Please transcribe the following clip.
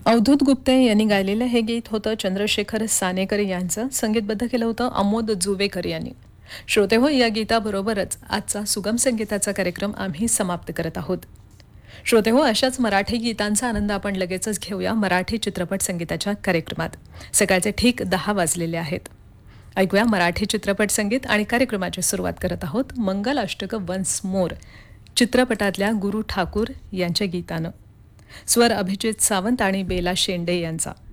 अवधूत गुप्ते यांनी गायलेलं हे गीत होतं चंद्रशेखर सानेकर यांचं. संगीतबद्ध केलं होतं अमोद जुवेकर यांनी. श्रोते हो, या गीताबरोबरच आजचा सुगम संगीताचा कार्यक्रम आम्ही समाप्त करत आहोत. श्रोते हो, अशाच मराठी गीतांचा आनंद आपण लगेचच घेऊया मराठी चित्रपट संगीताच्या कार्यक्रमात. सकाळचे ठीक 10 वाजलेले आहेत. ऐकूया मराठी चित्रपट संगीत आणि कार्यक्रमाची सुरुवात करत आहोत मंगल अष्टक वन्स मोर चित्रपटातल्या गुरु ठाकूर यांच्या गीतानं. स्वर अभिजित सावंत आणि बेला शेंडे यांचा.